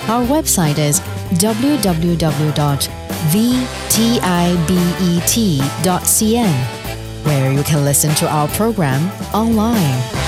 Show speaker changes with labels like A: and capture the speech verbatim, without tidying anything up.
A: Our website is w w w dot v tibet dot c n, where you can listen to our program online.